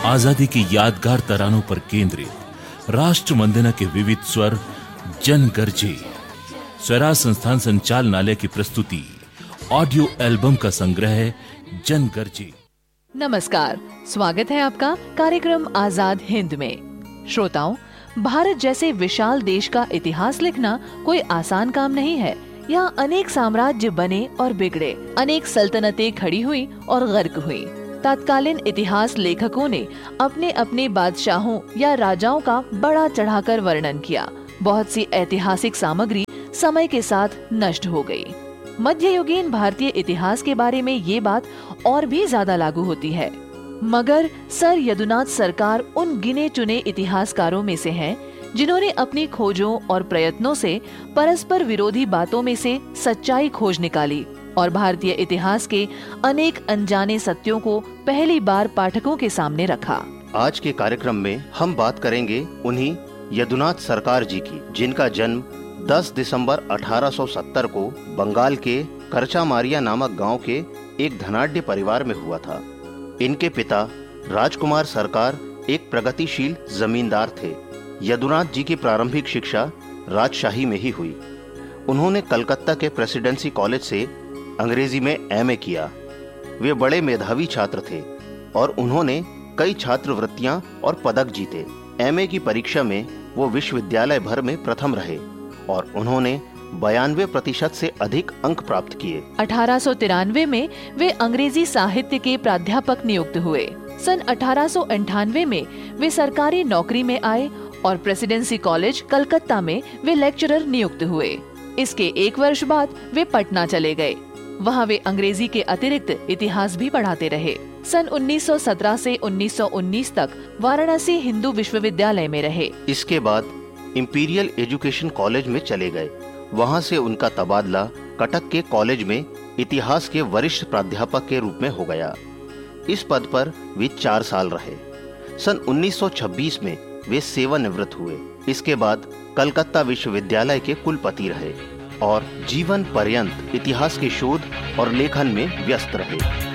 आजादी की यादगार तरानों पर केंद्रित राष्ट्र वंदना के विविध स्वर जन गर्जे स्वराज संस्थान संचालनालय की प्रस्तुति ऑडियो एल्बम का संग्रह जन गर्जे। नमस्कार, स्वागत है आपका कार्यक्रम आजाद हिंद में। श्रोताओं, भारत जैसे विशाल देश का इतिहास लिखना कोई आसान काम नहीं है। यहाँ अनेक साम्राज्य बने और बिगड़े, अनेक सल्तनतें खड़ी हुई और गर्क हुई। तत्कालीन इतिहास लेखकों ने अपने अपने बादशाहों या राजाओं का बड़ा चढ़ाकर वर्णन किया। बहुत सी ऐतिहासिक सामग्री समय के साथ नष्ट हो गई। मध्ययुगीन भारतीय इतिहास के बारे में ये बात और भी ज्यादा लागू होती है। मगर सर यदुनाथ सरकार उन गिने चुने इतिहासकारों में से हैं, जिन्होंने अपनी खोजों और प्रयत्नों से परस्पर विरोधी बातों में से सच्चाई खोज निकाली और भारतीय इतिहास के अनेक अनजाने सत्यों को पहली बार पाठकों के सामने रखा। आज के कार्यक्रम में हम बात करेंगे उन्हीं यदुनाथ सरकार जी की, जिनका जन्म 10 दिसंबर 1870 को बंगाल के करचामारिया नामक गांव के एक धनाढ्य परिवार में हुआ था। इनके पिता राजकुमार सरकार एक प्रगतिशील जमींदार थे। यदुनाथ जी की प्रारंभिक शिक्षा राजशाही में ही हुई। उन्होंने कलकत्ता के प्रेसिडेंसी कॉलेज से अंग्रेजी में एमए किया। वे बड़े मेधावी छात्र थे और उन्होंने कई छात्रवृत्तियां और पदक जीते। एमए की परीक्षा में वो विश्वविद्यालय भर में प्रथम रहे और उन्होंने 92% से अधिक अंक प्राप्त किए। 1893 में वे अंग्रेजी साहित्य के प्राध्यापक नियुक्त हुए। सन 1898 में वे सरकारी नौकरी में आए और प्रेसिडेंसी कॉलेज कलकत्ता में वे लेक्चरर नियुक्त हुए। इसके एक वर्ष बाद वे पटना चले गए। वहाँ वे अंग्रेजी के अतिरिक्त इतिहास भी पढ़ाते रहे। सन 1917 से 1919 तक वाराणसी हिंदू विश्वविद्यालय में रहे। इसके बाद इंपीरियल एजुकेशन कॉलेज में चले गए। वहाँ से उनका तबादला कटक के कॉलेज में इतिहास के वरिष्ठ प्राध्यापक के रूप में हो गया। इस पद पर वे 4 साल रहे। सन 1926 में वे सेवानिवृत्त हुए। इसके बाद कलकत्ता विश्वविद्यालय के कुलपति रहे और जीवन पर्यंत इतिहास के शोध और लेखन में व्यस्त रहे।